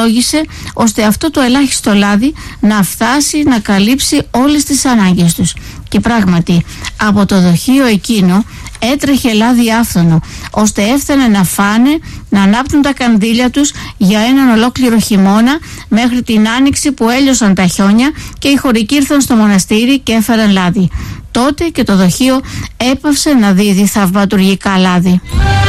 υπολόγισε ώστε αυτό το ελάχιστο λάδι να φτάσει να καλύψει όλες τις ανάγκες τους. Και πράγματι από το δοχείο εκείνο έτρεχε λάδι άφθονο, ώστε έφτανε να φάνε, να ανάπτουν τα κανδύλια τους για έναν ολόκληρο χειμώνα, μέχρι την άνοιξη που έλειωσαν τα χιόνια και οι χωρικοί ήρθαν στο μοναστήρι και έφεραν λάδι. Τότε και το δοχείο έπαυσε να δίδει θαυματουργικά λάδι.